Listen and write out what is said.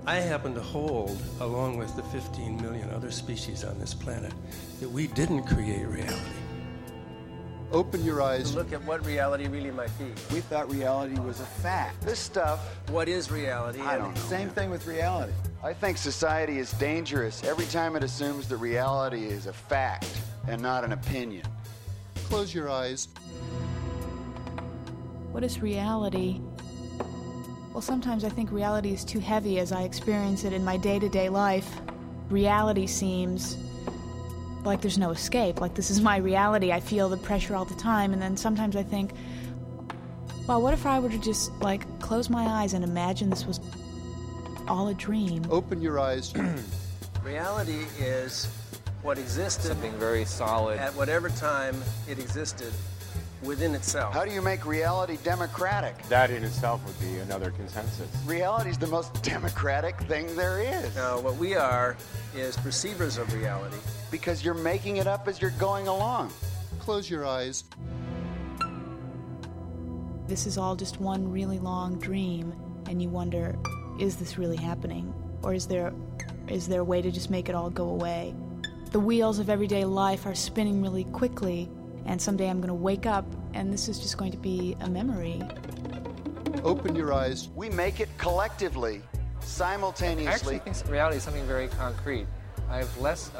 I happen to hold, along with the 15 million other species on this planet, that we didn't create reality. Open your eyes. Look at what reality really might be. We thought reality was a fact. This stuff, What is reality? I don't know. Same thing with reality. I think society is dangerous every time it assumes that reality is a fact and not an opinion. Close your eyes. What is reality? Well, sometimes I think reality is too heavy as I experience it in my day-to-day life. Reality seems like there's no escape, like this is my reality. I feel the pressure all the time, and then sometimes I think, well, what if I were to just, close my eyes and imagine this was all a dream? Open your eyes. Reality is what existed Something very solid. at whatever time it existed within itself. How do you make reality democratic? That in itself would be another consensus. Reality is the most democratic thing there is. Now, what we are is perceivers of reality. Because you're making it up as you're going along. Close your eyes. This is all just one really long dream, and you wonder, is this really happening? Or is there a way to just make it all go away? The wheels of everyday life are spinning really quickly, and someday I'm going to wake up, and this is just going to be a memory. Open your eyes. We make it collectively, I simultaneously. actually think reality is something very concrete. I have less